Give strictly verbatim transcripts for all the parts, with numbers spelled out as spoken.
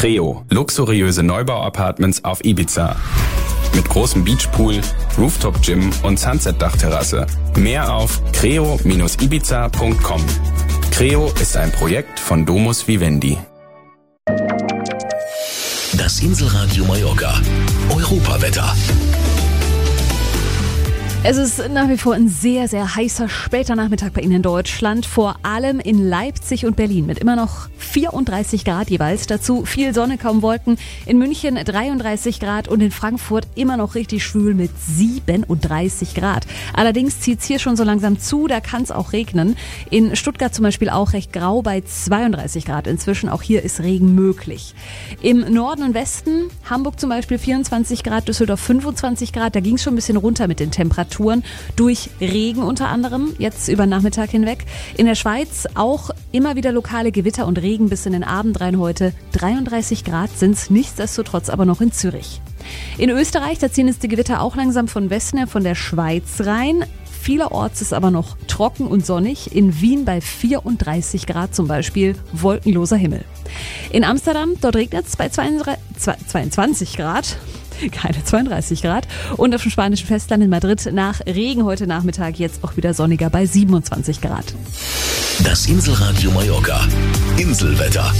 Creo, luxuriöse Neubau-Apartments auf Ibiza. Mit großem Beachpool, Rooftop-Gym und Sunset-Dachterrasse. Mehr auf creo Bindestrich ibiza Punkt com. Creo ist ein Projekt von Domus Vivendi. Das Inselradio Mallorca. Europawetter. Es ist nach wie vor ein sehr, sehr heißer später Nachmittag bei Ihnen in Deutschland. Vor allem in Leipzig und Berlin mit immer noch vierunddreißig Grad jeweils. Dazu viel Sonne, kaum Wolken. In München dreiunddreißig Grad und in Frankfurt immer noch richtig schwül mit siebenunddreißig Grad. Allerdings zieht es hier schon so langsam zu, da kann es auch regnen. In Stuttgart zum Beispiel auch recht grau bei zweiunddreißig Grad inzwischen. Auch hier ist Regen möglich. Im Norden und Westen, Hamburg zum Beispiel vierundzwanzig Grad, Düsseldorf fünfundzwanzig Grad. Da ging es schon ein bisschen runter mit den Temperaturen. Durch Regen unter anderem, jetzt über den Nachmittag hinweg. In der Schweiz auch immer wieder lokale Gewitter und Regen bis in den Abend rein heute. dreiunddreißig Grad sind es nichtsdestotrotz aber noch in Zürich. In Österreich, da ziehen jetzt die Gewitter auch langsam von Westen her, von der Schweiz rein. Vielerorts ist aber noch trocken und sonnig. In Wien bei vierunddreißig Grad zum Beispiel, wolkenloser Himmel. In Amsterdam, dort regnet es bei zweiundzwanzig Grad. Keine zweiunddreißig Grad. Und auf dem spanischen Festland in Madrid nach Regen heute Nachmittag jetzt auch wieder sonniger bei siebenundzwanzig Grad. Das Inselradio Mallorca. Inselwetter.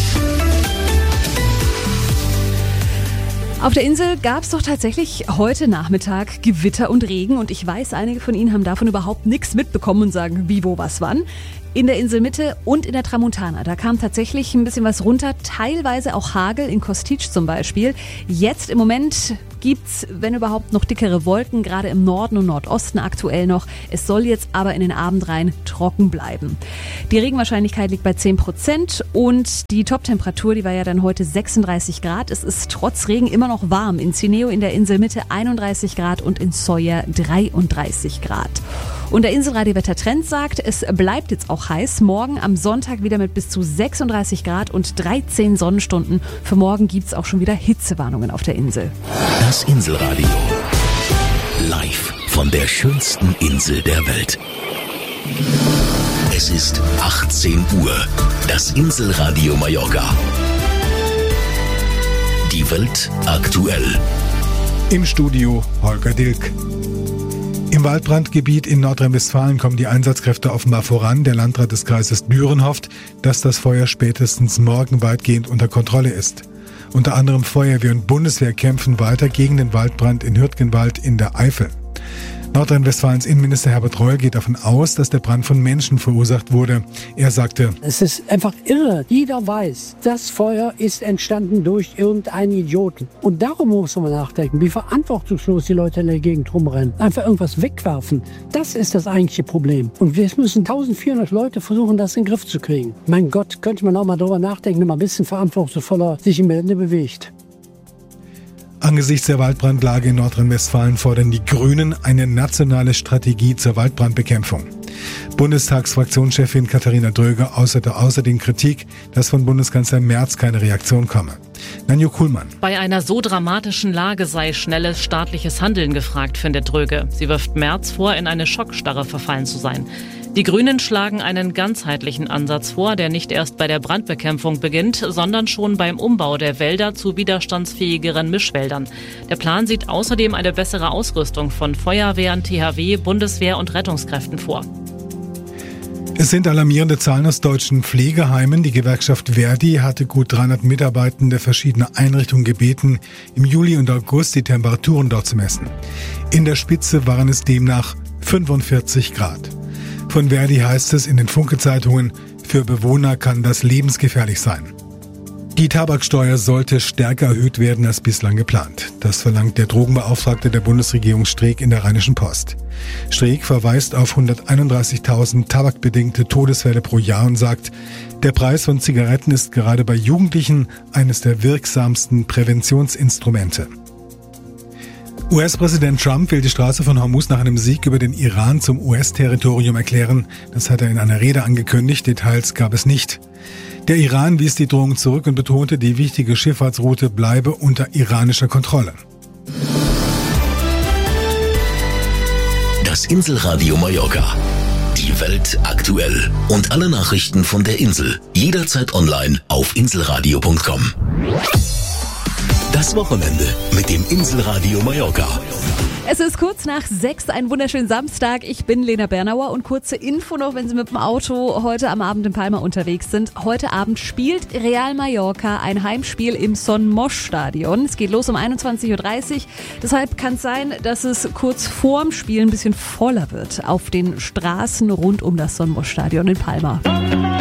Auf der Insel gab es doch tatsächlich heute Nachmittag Gewitter und Regen. Und ich weiß, einige von Ihnen haben davon überhaupt nichts mitbekommen und sagen, wie, wo, was, wann. In der Inselmitte und in der Tramontana, da kam tatsächlich ein bisschen was runter, teilweise auch Hagel in Kostitsch zum Beispiel. Jetzt im Moment gibt's, wenn überhaupt, noch dickere Wolken, gerade im Norden und Nordosten aktuell noch. Es soll jetzt aber in den Abend rein trocken bleiben. Die Regenwahrscheinlichkeit liegt bei zehn Prozent und die Toptemperatur, die war ja dann heute sechsunddreißig Grad. Es ist trotz Regen immer noch warm. In Cineo in der Inselmitte einunddreißig Grad und in Sóller dreiunddreißig Grad. Und der Inselradio-Wettertrend sagt, es bleibt jetzt auch heiß. Morgen am Sonntag wieder mit bis zu sechsunddreißig Grad und dreizehn Sonnenstunden. Für morgen gibt's auch schon wieder Hitzewarnungen auf der Insel. Das Inselradio. Live von der schönsten Insel der Welt. Es ist achtzehn Uhr. Das Inselradio Mallorca. Die Welt aktuell. Im Studio Holger Dilk. Im Waldbrandgebiet in Nordrhein-Westfalen kommen die Einsatzkräfte offenbar voran. Der Landrat des Kreises Düren hofft, dass das Feuer spätestens morgen weitgehend unter Kontrolle ist. Unter anderem Feuerwehr und Bundeswehr kämpfen weiter gegen den Waldbrand in Hürtgenwald in der Eifel. Nordrhein-Westfalens Innenminister Herbert Reul geht davon aus, dass der Brand von Menschen verursacht wurde. Er sagte: Es ist einfach irre. Jeder weiß, das Feuer ist entstanden durch irgendeinen Idioten. Und darum muss man nachdenken, wie verantwortungslos die Leute in der Gegend rumrennen. Einfach irgendwas wegwerfen. Das ist das eigentliche Problem. Und jetzt müssen eintausendvierhundert Leute versuchen, das in den Griff zu kriegen. Mein Gott, könnte man auch mal darüber nachdenken, wenn man ein bisschen verantwortungsvoller sich im Gelände bewegt. Angesichts der Waldbrandlage in Nordrhein-Westfalen fordern die Grünen eine nationale Strategie zur Waldbrandbekämpfung. Bundestagsfraktionschefin Katharina Dröger äußerte außerdem Kritik, dass von Bundeskanzler Merz keine Reaktion komme. Nanjo Kuhlmann. Bei einer so dramatischen Lage sei schnelles staatliches Handeln gefragt, findet Dröge. Sie wirft Merz vor, in eine Schockstarre verfallen zu sein. Die Grünen schlagen einen ganzheitlichen Ansatz vor, der nicht erst bei der Brandbekämpfung beginnt, sondern schon beim Umbau der Wälder zu widerstandsfähigeren Mischwäldern. Der Plan sieht außerdem eine bessere Ausrüstung von Feuerwehren, T H W, Bundeswehr und Rettungskräften vor. Es sind alarmierende Zahlen aus deutschen Pflegeheimen. Die Gewerkschaft Verdi hatte gut dreihundert Mitarbeitende verschiedener Einrichtungen gebeten, im Juli und August die Temperaturen dort zu messen. In der Spitze waren es demnach fünfundvierzig Grad. Von Verdi heißt es in den Funke-Zeitungen, für Bewohner kann das lebensgefährlich sein. Die Tabaksteuer sollte stärker erhöht werden als bislang geplant. Das verlangt der Drogenbeauftragte der Bundesregierung Streeck in der Rheinischen Post. Streeck verweist auf hunderteinunddreißigtausend tabakbedingte Todesfälle pro Jahr und sagt, der Preis von Zigaretten ist gerade bei Jugendlichen eines der wirksamsten Präventionsinstrumente. U S-Präsident Trump will die Straße von Hormuz nach einem Sieg über den Iran zum U S-Territorium erklären. Das hat er in einer Rede angekündigt, Details gab es nicht. Der Iran wies die Drohung zurück und betonte, die wichtige Schifffahrtsroute bleibe unter iranischer Kontrolle. Das Inselradio Mallorca. Die Die Welt aktuell. Und alle Nachrichten von der Insel. Jederzeit online auf inselradio punkt com. Das Wochenende mit dem Inselradio Mallorca. Es ist kurz nach sechs, ein wunderschönen Samstag. Ich bin Lena Bernauer und kurze Info noch, wenn Sie mit dem Auto heute am Abend in Palma unterwegs sind. Heute Abend spielt Real Mallorca ein Heimspiel im Son Moix Stadion. Es geht los um einundzwanzig Uhr dreißig. Deshalb kann es sein, dass es kurz vorm Spiel ein bisschen voller wird auf den Straßen rund um das Son Moix Stadion in Palma.